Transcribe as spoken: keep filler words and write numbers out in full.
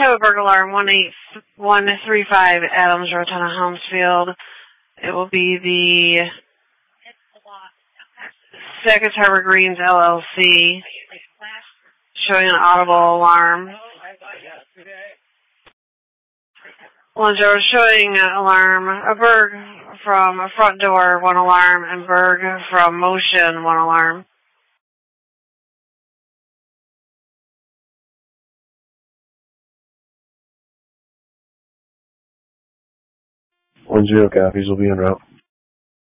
Tow burglar alarm one eight one three five Adams Road, Town of Helmsfield. It will be the Second Harbor Greens L L C showing an audible alarm. One zero showing an alarm. A Berg from a front door, one alarm, and Berg from motion, one alarm. One zero copies will be en route.